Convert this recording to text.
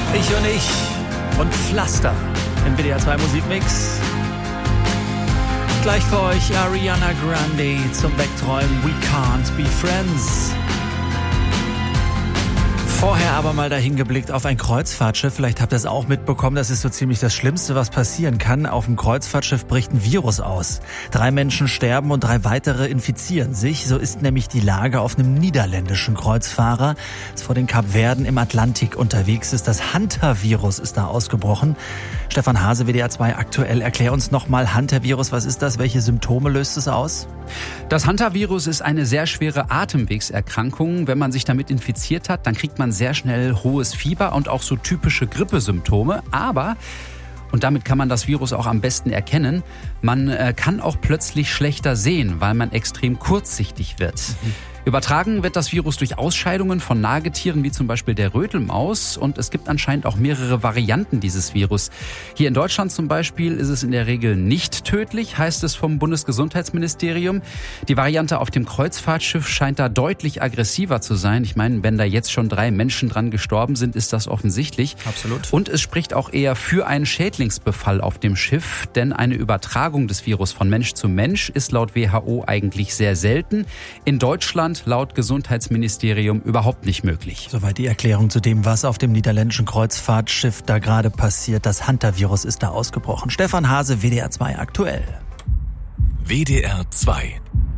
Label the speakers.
Speaker 1: Ich und ich und Pflaster im WDR 2 Musikmix. Gleich für euch Ariana Grande zum Wegträumen We Can't Be Friends. Vorher aber mal dahin geblickt auf ein Kreuzfahrtschiff. Vielleicht habt ihr es auch mitbekommen, das ist so ziemlich das Schlimmste, was passieren kann. Auf dem Kreuzfahrtschiff bricht ein Virus aus. 3 Menschen sterben und 3 weitere infizieren sich. So ist nämlich die Lage auf einem niederländischen Kreuzfahrer, das vor den Kapverden im Atlantik unterwegs ist. Das Hantavirus ist da ausgebrochen. Stefan Hase, WDR 2 aktuell. Erklär uns nochmal, Hantavirus, was ist das? Welche Symptome löst es aus?
Speaker 2: Das Hantavirus ist eine sehr schwere Atemwegserkrankung. Wenn man sich damit infiziert hat, dann kriegt man sehr schnell hohes Fieber und auch so typische Grippesymptome. Aber, und damit kann man das Virus auch am besten erkennen, man kann auch plötzlich schlechter sehen, weil man extrem kurzsichtig wird. Übertragen wird das Virus durch Ausscheidungen von Nagetieren, wie zum Beispiel der Rötelmaus. Und es gibt anscheinend auch mehrere Varianten dieses Virus. Hier in Deutschland zum Beispiel ist es in der Regel nicht tödlich, heißt es vom Bundesgesundheitsministerium. Die Variante auf dem Kreuzfahrtschiff scheint da deutlich aggressiver zu sein. Ich meine, wenn da jetzt schon 3 Menschen dran gestorben sind, ist das offensichtlich.
Speaker 1: Absolut.
Speaker 2: Und es spricht auch eher für einen Schädlingsbefall auf dem Schiff, denn eine Übertragung des Virus von Mensch zu Mensch ist laut WHO eigentlich sehr selten. In Deutschland laut Gesundheitsministerium überhaupt nicht möglich.
Speaker 1: Soweit die Erklärung zu dem, was auf dem niederländischen Kreuzfahrtschiff da gerade passiert. Das Hantavirus ist da ausgebrochen. Stefan Hase, WDR 2 aktuell.
Speaker 3: WDR 2